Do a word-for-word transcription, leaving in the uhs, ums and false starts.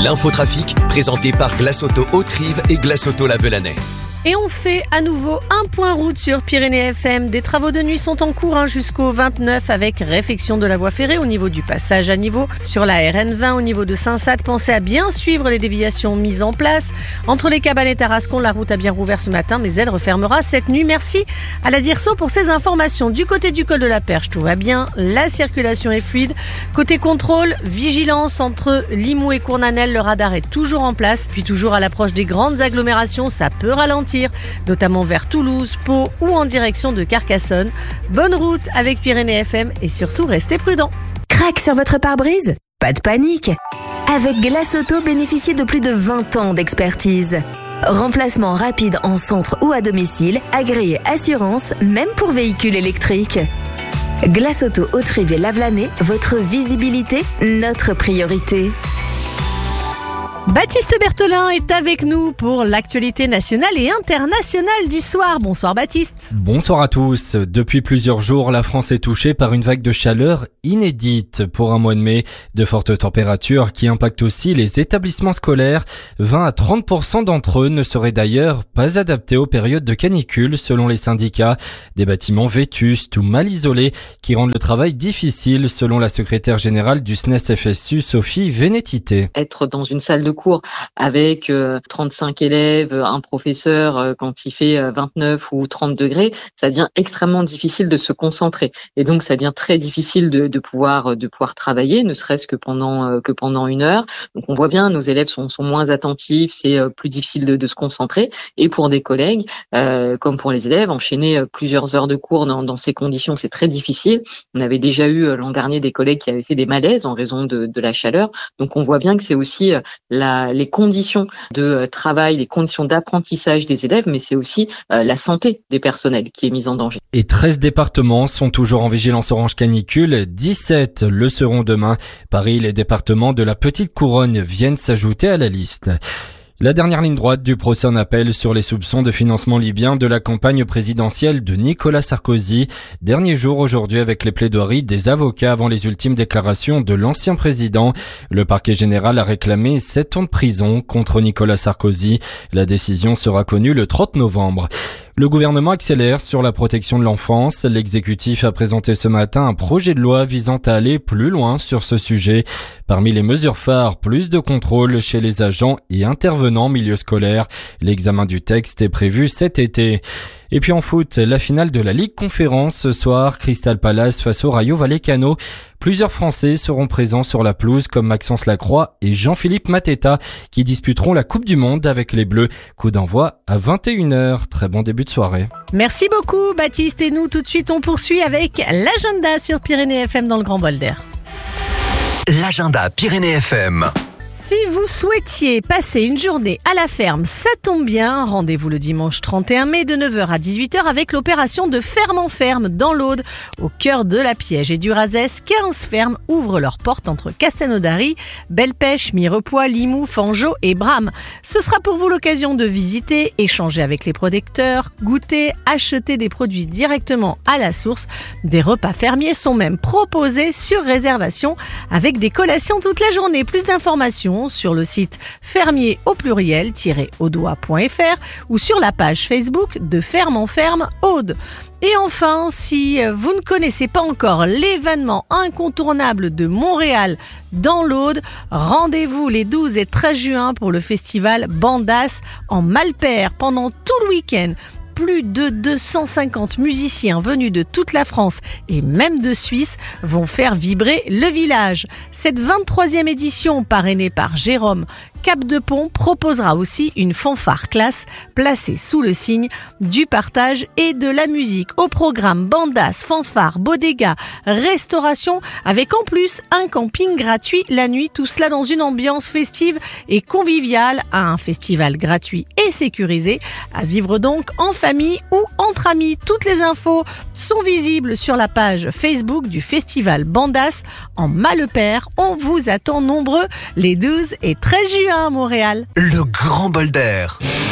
L'infotrafic, présenté par Glace Auto Haute-Rive et Glace Auto La Velanais. Et on fait à nouveau un point route sur Pyrénées F M. Des travaux de nuit sont en cours hein, jusqu'au vingt-neuf avec réfection de la voie ferrée au niveau du passage à niveau. Sur la R N vingt au niveau de Saint-Sat, pensez à bien suivre les déviations mises en place. Entre les Cabanes et Tarascon, la route a bien rouvert ce matin, mais elle refermera cette nuit. Merci à la Dirso pour ces informations. Du côté du col de la Perche, tout va bien. La circulation est fluide. Côté contrôle, vigilance entre Limoux et Cournanel, le radar est toujours en place. Puis toujours à l'approche des grandes agglomérations, ça peut ralentir, notamment vers Toulouse, Pau ou en direction de Carcassonne. Bonne route avec Pyrénées F M et surtout restez prudents. Crac sur votre pare-brise ? Pas de panique. Avec Glace Auto, bénéficiez de plus de vingt ans d'expertise. Remplacement rapide en centre ou à domicile, agréé assurance, même pour véhicules électriques. Glace Auto Haute-Rive et La Velanais, votre visibilité, notre priorité. Baptiste Berthelin est avec nous pour l'actualité nationale et internationale du soir. Bonsoir Baptiste. Bonsoir à tous. Depuis plusieurs jours, la France est touchée par une vague de chaleur inédite pour un mois de mai. De fortes températures qui impactent aussi les établissements scolaires. vingt à trente pour cent d'entre eux ne seraient d'ailleurs pas adaptés aux périodes de canicule selon les syndicats. Des bâtiments vétustes ou mal isolés qui rendent le travail difficile selon la secrétaire générale du S N E S F S U, Sophie Vénétité. Être dans une salle de cours avec euh, trente-cinq élèves, un professeur euh, quand il fait euh, vingt-neuf ou trente degrés, ça devient extrêmement difficile de se concentrer et donc ça devient très difficile de, de pouvoir de pouvoir travailler, ne serait-ce que pendant euh, que pendant une heure. Donc on voit bien, nos élèves sont, sont moins attentifs, c'est euh, plus difficile de, de se concentrer. Et pour des collègues, euh, comme pour les élèves, enchaîner euh, plusieurs heures de cours dans, dans ces conditions, c'est très difficile. On avait déjà eu euh, l'an dernier des collègues qui avaient fait des malaises en raison de, de la chaleur. Donc on voit bien que c'est aussi euh, La, les conditions de travail, les conditions d'apprentissage des élèves, mais c'est aussi euh, la santé des personnels qui est mise en danger. Et treize départements sont toujours en vigilance orange canicule, dix-sept le seront demain. Paris et les départements de la Petite Couronne viennent s'ajouter à la liste. La dernière ligne droite du procès en appel sur les soupçons de financement libyen de la campagne présidentielle de Nicolas Sarkozy. Dernier jour aujourd'hui avec les plaidoiries des avocats avant les ultimes déclarations de l'ancien président. Le parquet général a réclamé sept ans de prison contre Nicolas Sarkozy. La décision sera connue le trente novembre. Le gouvernement accélère sur la protection de l'enfance. L'exécutif a présenté ce matin un projet de loi visant à aller plus loin sur ce sujet. Parmi les mesures phares, plus de contrôle chez les agents et intervenants en milieu scolaire. L'examen du texte est prévu cet été. Et puis en foot, la finale de la Ligue Conférence ce soir, Crystal Palace face au Rayo Vallecano. Plusieurs Français seront présents sur la pelouse comme Maxence Lacroix et Jean-Philippe Mateta qui disputeront la Coupe du Monde avec les Bleus. Coup d'envoi à vingt et une heures. Très bon début de soirée. Merci beaucoup Baptiste et nous tout de suite on poursuit avec l'agenda sur Pyrénées F M dans le Grand Bol d'Air. L'agenda Pyrénées F M. Si vous souhaitiez passer une journée à la ferme, ça tombe bien. Rendez-vous le dimanche trente et un mai de neuf heures à dix-huit heures avec l'opération de Ferme en Ferme dans l'Aude. Au cœur de la Piège et du Razès, quinze fermes ouvrent leurs portes entre Castelnaudary, Belle-Pêche, Mirepoix, Limoux, Fangeau et Bram. Ce sera pour vous l'occasion de visiter, échanger avec les producteurs, goûter, acheter des produits directement à la source. Des repas fermiers sont même proposés sur réservation avec des collations toute la journée. Plus d'informations sur le site fermier au pluriel-audois point f r ou sur la page Facebook de Ferme en Ferme Aude. Et enfin, si vous ne connaissez pas encore l'événement incontournable de Montréal dans l'Aude, rendez-vous les douze et treize juin pour le festival Bandas en Malpère pendant tout le week-end. Plus de deux cent cinquante musiciens venus de toute la France et même de Suisse vont faire vibrer le village. Cette vingt-troisième édition, parrainée par Jérôme Cap de Pont, proposera aussi une fanfare classe placée sous le signe du partage et de la musique. Au programme bandas, fanfare, bodega, restauration, avec en plus un camping gratuit la nuit. Tout cela dans une ambiance festive et conviviale, à un festival gratuit et sécurisé, à vivre donc en famille ou entre amis. Toutes les infos sont visibles sur la page Facebook du festival Bandas en Malepère. On vous attend nombreux les douze et treize juin à Montréal. Le Grand Bol d'Air.